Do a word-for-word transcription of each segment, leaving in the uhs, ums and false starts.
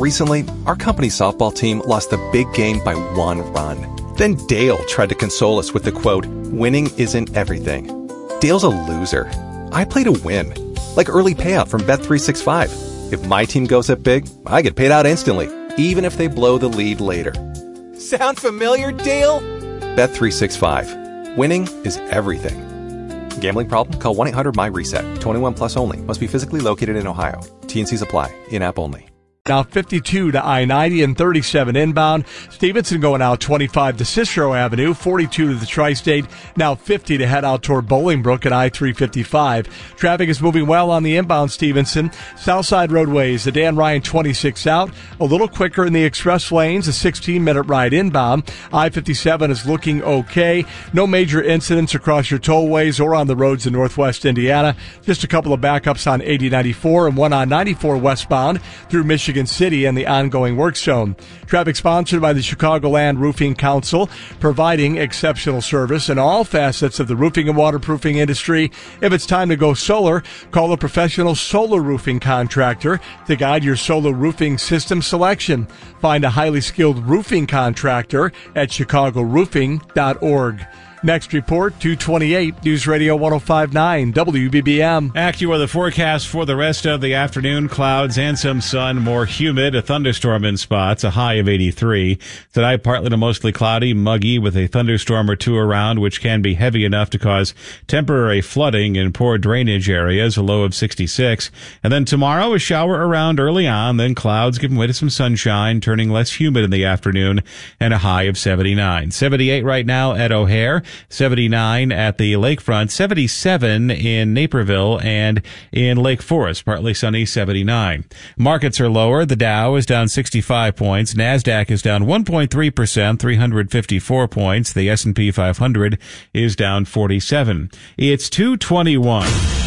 Recently, our company's softball team lost the big game by one run. Then Dale tried to console us with the quote, "Winning isn't everything." Dale's a loser. I play to win. Like early payout from Bet three sixty-five. If my team goes up big, I get paid out instantly, even if they blow the lead later. Sound familiar, Dale? Bet three sixty-five. Winning is everything. Gambling problem? Call one eight hundred M Y reset. twenty-one plus only. Must be physically located in Ohio. T and C's apply. In-app only. Now fifty-two to I ninety and thirty-seven inbound. Stevenson going out twenty-five to Cicero Avenue, forty-two to the Tri-State, now fifty to head out toward Bolingbrook at I three fifty-five. Traffic is moving well on the inbound Stevenson. Southside roadways, the Dan Ryan twenty-six out, a little quicker in the express lanes, a sixteen-minute ride inbound. I fifty-seven is looking okay. No major incidents across your tollways or on the roads in northwest Indiana. Just a couple of backups on eighty ninety-four and one on ninety-four westbound through Michigan City and the ongoing work zone. Traffic sponsored by the Chicagoland Roofing Council, providing exceptional service in all facets of the roofing and waterproofing industry. If it's time to go solar, call a professional solar roofing contractor to guide your solar roofing system selection. Find a highly skilled roofing contractor at chicago roofing dot org. Next report, two twenty-eight, News Radio one oh five point nine, W B B M. AccuWeather forecast for the rest of the afternoon. Clouds and some sun, more humid, a thunderstorm in spots, a high of eighty-three. Tonight, partly to mostly cloudy, muggy, with a thunderstorm or two around, which can be heavy enough to cause temporary flooding in poor drainage areas, a low of sixty-six. And then tomorrow, a shower around early on, then clouds giving way to some sunshine, turning less humid in the afternoon, and a high of seventy-nine. seventy-eight right now at O'Hare. seventy-nine at the lakefront, seventy-seven in Naperville and in Lake Forest, partly sunny, seventy-nine. Markets are lower. The Dow is down sixty-five points. NASDAQ is down one point three percent, three hundred fifty-four points. The S and P five hundred is down forty-seven. It's two twenty-one.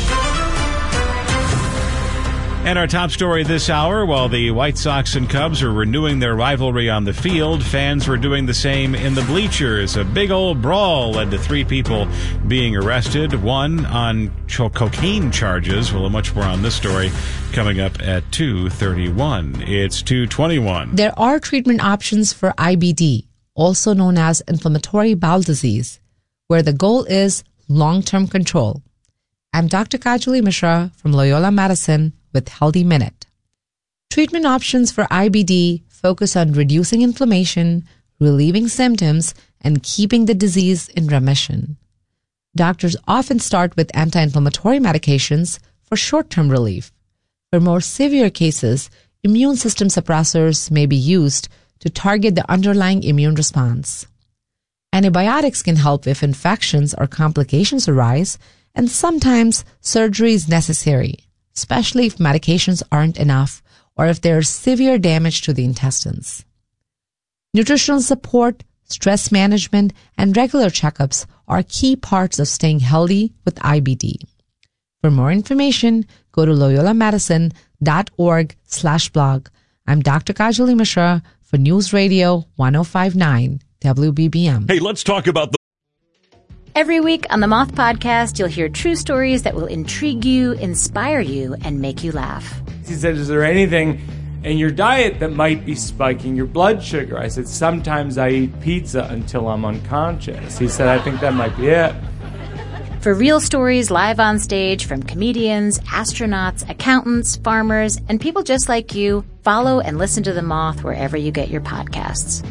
And our top story this hour, while the White Sox and Cubs are renewing their rivalry on the field, fans were doing the same in the bleachers. A big old brawl led to three people being arrested, one on cho- cocaine charges. We'll have much more on this story coming up at two thirty-one. It's two twenty-one. There are treatment options for I B D, also known as inflammatory bowel disease, where the goal is long-term control. I'm Doctor Kajali Mishra from Loyola Medicine with Healthy Minute. Treatment options for I B D focus on reducing inflammation, relieving symptoms, and keeping the disease in remission. Doctors often start with anti-inflammatory medications for short-term relief. For more severe cases, immune system suppressors may be used to target the underlying immune response. Antibiotics can help if infections or complications arise, and sometimes surgery is necessary, especially if medications aren't enough or if there's severe damage to the intestines. Nutritional support, stress management, and regular checkups are key parts of staying healthy with I B D. For more information, go to loyola medicine dot org slash blog. I'm Doctor Kajali Mishra for News Radio one oh five point nine W B B M. Hey, let's talk about the... Every week on the Moth Podcast, you'll hear true stories that will intrigue you, inspire you, and make you laugh. He said, is there anything in your diet that might be spiking your blood sugar? I said, sometimes I eat pizza until I'm unconscious. He said, I think that might be it. For real stories live on stage from comedians, astronauts, accountants, farmers, and people just like you, follow and listen to The Moth wherever you get your podcasts.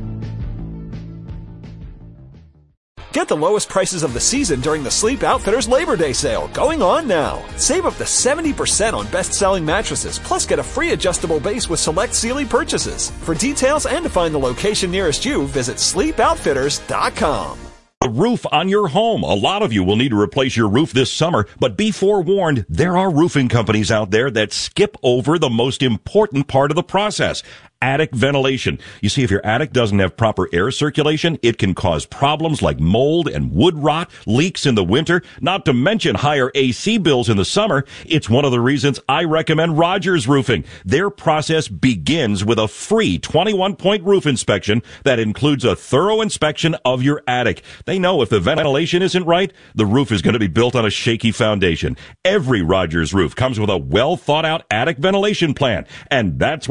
Get the lowest prices of the season during the Sleep Outfitters Labor Day sale, going on now. Save up to seventy percent on best-selling mattresses, plus get a free adjustable base with select Sealy purchases. For details and to find the location nearest you, visit sleep outfitters dot com. The roof on your home. A lot of you will need to replace your roof this summer, but be forewarned, there are roofing companies out there that skip over the most important part of the process. Attic ventilation. You see, if your attic doesn't have proper air circulation, it can cause problems like mold and wood rot, leaks in the winter, not to mention higher A C bills in the summer. It's one of the reasons I recommend Rogers Roofing. Their process begins with a free twenty-one point roof inspection that includes a thorough inspection of your attic. They know if the ventilation isn't right, the roof is going to be built on a shaky foundation. Every Rogers roof comes with a well-thought-out attic ventilation plan, and that's